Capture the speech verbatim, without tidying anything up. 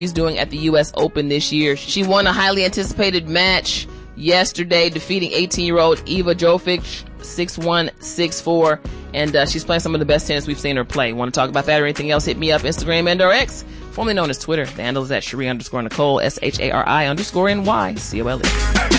she's doing at the U S Open this year. She won a highly anticipated match yesterday, defeating eighteen-year-old Eva Jovic six one, six four, and uh, she's playing some of the best tennis we've seen her play. Want to talk about that or anything else, hit me up, Instagram and or X, formerly known as Twitter. The handle is at Cherie underscore Nicole, S H A R I underscore N Y C O L E.